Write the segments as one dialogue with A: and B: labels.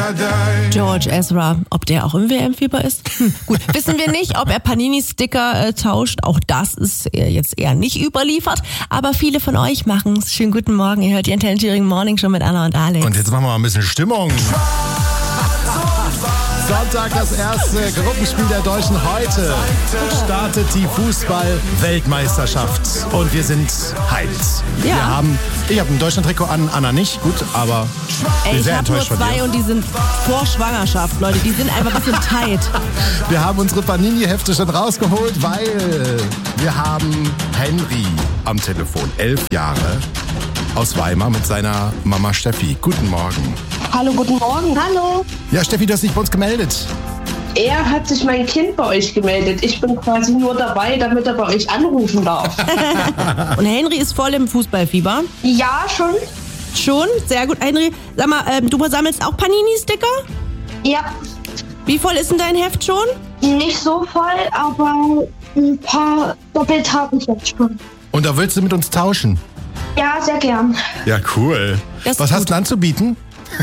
A: George Ezra, ob der auch im WM-Fieber ist? Gut, wissen wir nicht, ob er Panini-Sticker tauscht. Auch das ist jetzt eher nicht überliefert. Aber viele von euch machen's. Schönen guten Morgen. Ihr hört die Entertainment Morning schon mit Anna und Alex.
B: Und jetzt machen wir mal ein bisschen Stimmung. Sonntag, das erste Gruppenspiel der Deutschen. Heute startet die Fußball-Weltmeisterschaft und wir sind hyped.
A: Ja.
B: Ich habe ein Deutschland-Trikot an, Anna nicht, gut, aber ich bin sehr
A: habe nur
B: enttäuscht von
A: 2
B: dir.
A: und die sind vor Schwangerschaft, Leute. Die sind einfach ein bisschen tight.
B: Wir haben unsere Panini-Hefte schon rausgeholt, weil wir haben Henry am Telefon, 11 Jahre, aus Weimar mit seiner Mama Steffi. Guten Morgen.
C: Hallo, guten Morgen. Hallo.
B: Ja, Steffi, du hast dich bei uns gemeldet.
C: Er hat sich mein Kind bei euch gemeldet. Ich bin quasi nur dabei, damit er bei euch anrufen darf.
A: Und Henry ist voll im Fußballfieber.
C: Ja, schon?
A: Schon? Sehr gut. Henry, sag mal, du sammelst auch Panini-Sticker?
C: Ja.
A: Wie voll ist denn dein Heft schon?
C: Nicht so voll, aber ein paar doppelt habe ich jetzt schon.
B: Und da willst du mit uns tauschen?
C: Ja, sehr gern.
B: Ja, cool.
A: Das ist
B: Was hast
A: gut.
B: du anzubieten?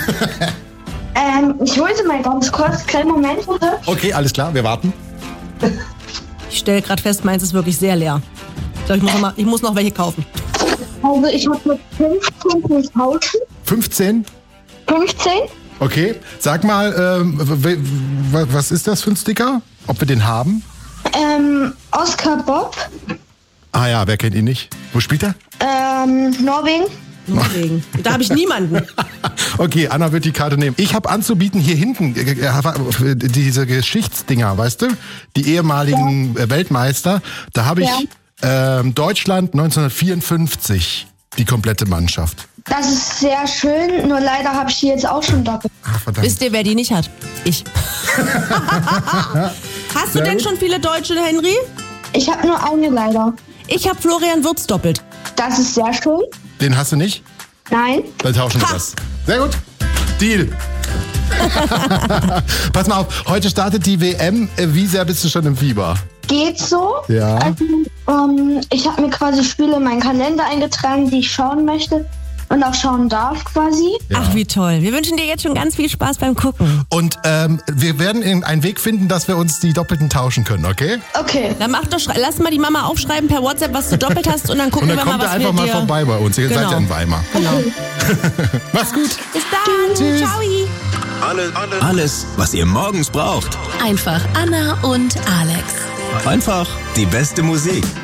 C: Ich hole sie mal ganz kurz. Kleinen Moment, bitte.
B: Okay, alles klar, wir warten.
A: Ich stelle gerade fest, meins ist wirklich sehr leer. Ich glaube, ich muss noch welche kaufen.
C: Also ich habe mit 15 tauschen.
B: 15?
C: 15?
B: Okay. Sag mal, was ist das für ein Sticker? Ob wir den haben?
C: Oscar Bob.
B: Ah ja, wer kennt ihn nicht? Wo spielt er?
C: Norwegen.
A: Deswegen. Da habe ich niemanden.
B: Okay, Anna wird die Karte nehmen. Ich habe anzubieten hier hinten diese Geschichtsdinger, weißt du? Die ehemaligen Weltmeister. Da habe ich Deutschland 1954, die komplette Mannschaft.
C: Das ist sehr schön, nur leider habe ich die jetzt auch schon doppelt.
B: Ach, verdammt.
A: Wisst ihr, wer die nicht hat? Ich. Hast du denn schon viele Deutsche, Henry?
C: Ich habe nur eine leider.
A: Ich habe Florian Wirtz doppelt.
C: Das ist sehr schön.
B: Den hast du nicht?
C: Nein.
B: Dann tauschen wir
A: Ha.
B: das. Sehr gut. Deal. Pass mal auf, heute startet die WM. Wie sehr bist du schon im Fieber?
C: Geht so.
B: Ja.
C: Also, ich habe mir quasi Spiele in meinen Kalender eingetragen, die ich schauen möchte und auch schauen darf quasi.
A: Ach, wie toll. Wir wünschen dir jetzt schon ganz viel Spaß beim Gucken.
B: Und wir werden einen Weg finden, dass wir uns die Doppelten tauschen können, okay?
C: Okay.
A: Dann lass mal die Mama aufschreiben per WhatsApp, was du doppelt hast und dann gucken
B: Und dann
A: wir mal,
B: kommt er
A: was
B: einfach
A: wir
B: mal
A: dir...
B: vorbei bei uns. Ihr seid
A: Genau.
B: ja in Weimar.
A: Genau.
B: Mach's gut.
A: Bis dann.
B: Tschüss.
A: Ciao.
D: Alles, was ihr morgens braucht.
E: Einfach Anna und Alex.
D: Einfach die beste Musik.